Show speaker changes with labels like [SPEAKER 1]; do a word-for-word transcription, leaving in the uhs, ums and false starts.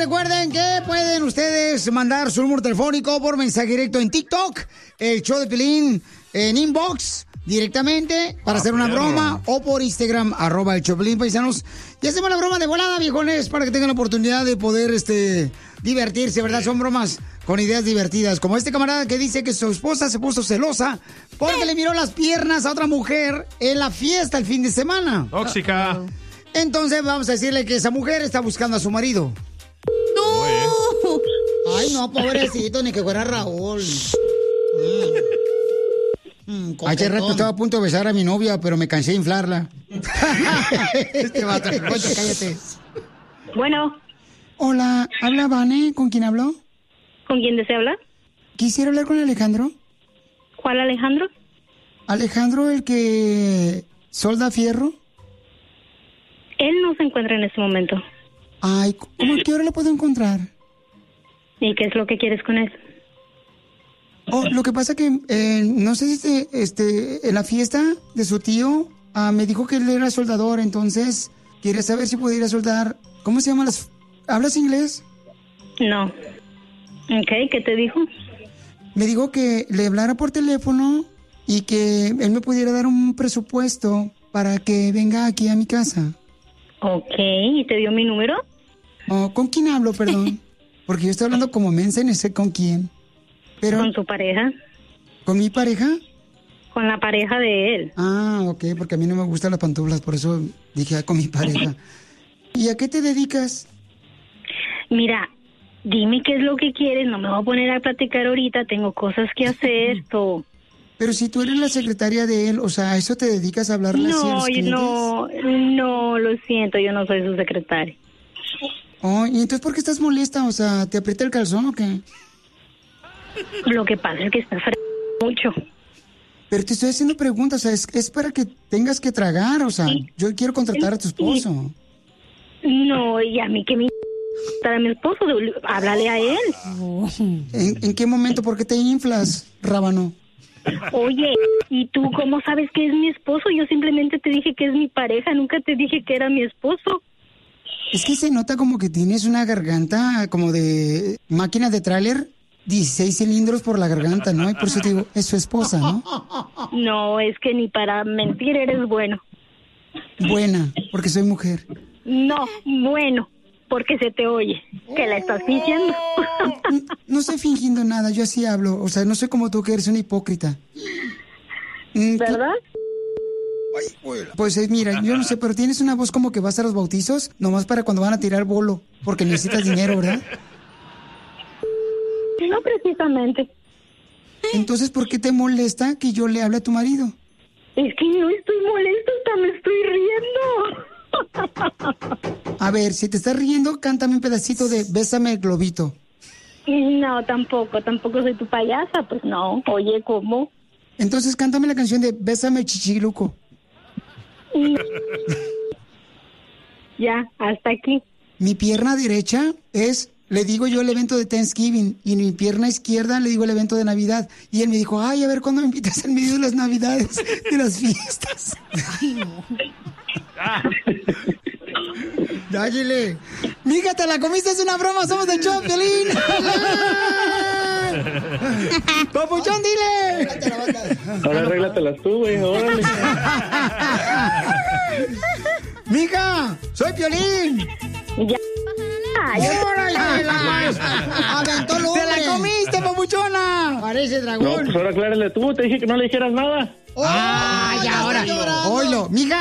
[SPEAKER 1] recuerden que pueden ustedes mandar su número telefónico por mensaje directo en TikTok, el show de Piolín, en inbox, directamente, para ah, hacer una perro. broma, o por Instagram, arroba el show de Piolín, paisanos. Y hacemos la broma de volada, viejones, para que tengan la oportunidad de poder, este, divertirse, ¿verdad? Son bromas con ideas divertidas, como este camarada que dice que su esposa se puso celosa porque le miró las piernas a otra mujer en la fiesta el fin de semana.
[SPEAKER 2] Tóxica.
[SPEAKER 1] Entonces vamos a decirle que esa mujer está buscando a su marido.
[SPEAKER 3] ¡No!
[SPEAKER 1] Ay, no, pobrecito, ni que fuera Raúl. Mm. Mm, Hace rato estaba a punto de besar a mi novia, pero me cansé de inflarla. Este vato, cállate.
[SPEAKER 4] Bueno.
[SPEAKER 1] Hola, ¿habla Vane? ¿Con quién habló?
[SPEAKER 4] ¿Con quién desea hablar?
[SPEAKER 1] Quisiera hablar con Alejandro.
[SPEAKER 4] ¿Cuál Alejandro?
[SPEAKER 1] Alejandro, el que solda fierro.
[SPEAKER 4] Él no se encuentra en este momento.
[SPEAKER 1] Ay, ¿cómo qué hora lo puedo encontrar?
[SPEAKER 4] ¿Y qué es lo que quieres con él?
[SPEAKER 1] Oh, lo que pasa que, eh, no sé si este, este, en la fiesta de su tío, ah, me dijo que él era soldador, entonces quería saber si podía ir a soldar. ¿Cómo se llaman las...? ¿Hablas inglés?
[SPEAKER 4] No. Ok, ¿qué te dijo?
[SPEAKER 1] Me dijo que le hablara por teléfono y que él me pudiera dar un presupuesto para que venga aquí a mi casa.
[SPEAKER 4] Ok, ¿y te dio mi número?
[SPEAKER 1] Oh, ¿con quién hablo, perdón? Porque yo estoy hablando como mensa y no sé con quién. Pero,
[SPEAKER 4] ¿con su pareja?
[SPEAKER 1] ¿Con mi pareja?
[SPEAKER 4] Con la pareja de él.
[SPEAKER 1] Ah, ok, porque a mí no me gustan las pantuflas, por eso dije ah, con mi pareja. ¿Y a qué te dedicas?
[SPEAKER 4] Mira, dime qué es lo que quieres, no me voy a poner a platicar ahorita, tengo cosas que hacer, todo.
[SPEAKER 1] Pero si tú eres la secretaria de él, o sea, ¿a eso te dedicas a hablarle
[SPEAKER 4] no,
[SPEAKER 1] así a los clientes?
[SPEAKER 4] No, no, lo siento, yo no soy su secretaria.
[SPEAKER 1] Oh, ¿y entonces por qué estás molesta? O sea, ¿te aprieta el calzón o qué?
[SPEAKER 4] Lo que pasa es que está fre... mucho.
[SPEAKER 1] Pero te estoy haciendo preguntas, o sea, es, es para que tengas que tragar, o sea, sí. Yo quiero contratar a tu esposo.
[SPEAKER 4] No, y a mí que me... para mi esposo, háblale a él.
[SPEAKER 1] ¿En, ¿En qué momento? ¿Por qué te inflas, rábano?
[SPEAKER 4] Oye, ¿y tú cómo sabes que es mi esposo? Yo simplemente te dije que es mi pareja, nunca te dije que era mi esposo.
[SPEAKER 1] Es que se nota como que tienes una garganta como de máquina de tráiler, dieciséis cilindros por la garganta, ¿no? Y por eso te digo, es su esposa, ¿no?
[SPEAKER 4] No, es que ni para mentir eres bueno.
[SPEAKER 1] Buena, porque soy mujer.
[SPEAKER 4] No, bueno, porque se te oye, que la estás fingiendo.
[SPEAKER 1] No, no estoy fingiendo nada, yo así hablo. O sea, no soy como tú que eres una hipócrita.
[SPEAKER 4] ¿Verdad?
[SPEAKER 1] Pues eh, mira, yo no sé, pero tienes una voz como que vas a los bautizos, nomás para cuando van a tirar bolo, porque necesitas dinero, ¿verdad?
[SPEAKER 4] No precisamente.
[SPEAKER 1] Entonces, ¿por qué te molesta que yo le hable a tu marido?
[SPEAKER 4] Es que no estoy molesta, hasta me estoy riendo.
[SPEAKER 1] A ver, si te estás riendo, cántame un pedacito de Bésame el globito.
[SPEAKER 4] No, tampoco, tampoco soy tu payasa, pues no. Oye, ¿cómo?
[SPEAKER 1] Entonces cántame la canción de Bésame chichiluco.
[SPEAKER 4] Ya, hasta aquí.
[SPEAKER 1] Mi pierna derecha es, le digo yo el evento de Thanksgiving, y mi pierna izquierda le digo el evento de Navidad. Y él me dijo, ay, a ver cuándo me invitas al medio de las Navidades, de las fiestas. Ay, no. Dágile. Mija, te la comiste, es una broma, somos del show, Piolín. Papuchón, dile.
[SPEAKER 5] Ahora arréglatelas tú, güey, órale.
[SPEAKER 1] Mija, soy Piolín.
[SPEAKER 4] Ya. Ay,
[SPEAKER 1] ¡órale! ¡Aventó el hombre! ¡Te la comiste, papuchona! Parece dragón.
[SPEAKER 5] No, pues ahora aclárale tú, te dije que no le dijeras nada.
[SPEAKER 1] ¡Oh! ¡Ah, ya, ahora! ¡Oilo, mija!